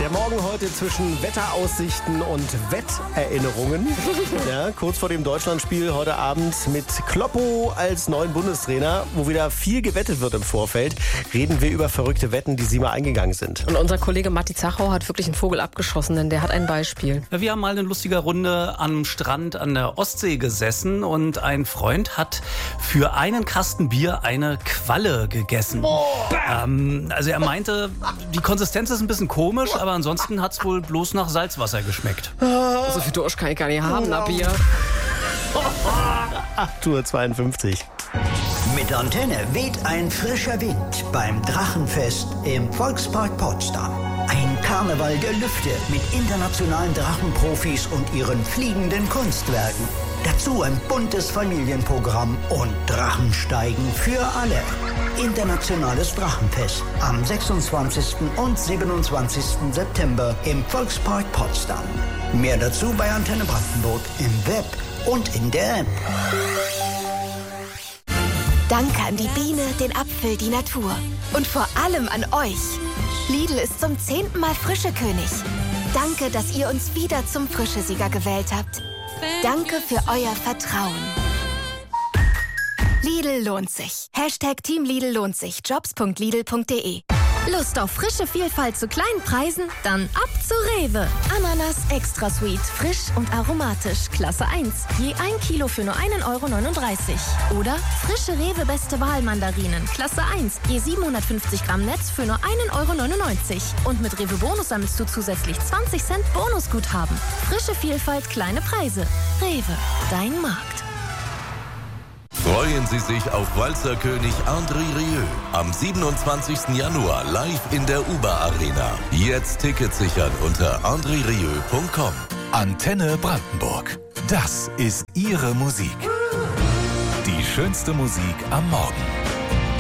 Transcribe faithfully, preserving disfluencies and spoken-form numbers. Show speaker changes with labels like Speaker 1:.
Speaker 1: Der Morgen heute zwischen Wetteraussichten und Wetterinnerungen. Ja, kurz vor dem Deutschlandspiel heute Abend mit Kloppo als neuen Bundestrainer, wo wieder viel gewettet wird im Vorfeld, reden wir über verrückte Wetten, die Sie mal eingegangen sind.
Speaker 2: Und unser Kollege Matti Zachau hat wirklich einen Vogel abgeschossen, denn der hat ein Beispiel.
Speaker 3: Wir haben mal eine lustige Runde am Strand an der Ostsee gesessen und ein Freund hat für einen Kasten Bier eine Qualle gegessen. Ähm, also er meinte, die Konsistenz ist ein bisschen komisch, aber ansonsten hat es wohl bloß nach Salzwasser geschmeckt.
Speaker 2: So viel Durst kann ich gar nicht haben, na Bier.
Speaker 1: acht Uhr zweiundfünfzig.
Speaker 4: Mit Antenne weht ein frischer Wind beim Drachenfest im Volkspark Potsdam. Ein Karneval der Lüfte mit internationalen Drachenprofis und ihren fliegenden Kunstwerken. Dazu ein buntes Familienprogramm und Drachensteigen für alle. Internationales Drachenfest am sechsundzwanzigsten und siebenundzwanzigsten September im Volkspark Potsdam. Mehr dazu bei Antenne Brandenburg im Web und in der App.
Speaker 5: Danke an die Biene, den Apfel, die Natur. Und vor allem an euch. Lidl ist zum zehnten Mal Frischekönig. Danke, dass ihr uns wieder zum Frischesieger gewählt habt. Danke für euer Vertrauen. Lidl lohnt sich. Hashtag Team Lidl lohnt sich. Jobs punkt lidl punkt de. Lust auf frische Vielfalt zu kleinen Preisen? Dann ab zu Rewe. Ananas Extra Sweet, frisch und aromatisch, Klasse eins. Je ein Kilo für nur einen Euro neununddreißig. Oder frische Rewe Beste Wahl Mandarinen, Klasse eins. Je siebenhundertfünfzig Gramm Netz für nur einen Euro neunundneunzig. Und mit Rewe Bonus sammelst du zusätzlich zwanzig Cent Bonusguthaben. Frische Vielfalt, kleine Preise. Rewe, dein Markt.
Speaker 6: Freuen Sie sich auf Walzerkönig André Rieu am siebenundzwanzigsten Januar live in der Uber Arena. Jetzt Tickets sichern unter andre rieu punkt com.
Speaker 7: Antenne Brandenburg. Das ist Ihre Musik. Die schönste Musik am Morgen.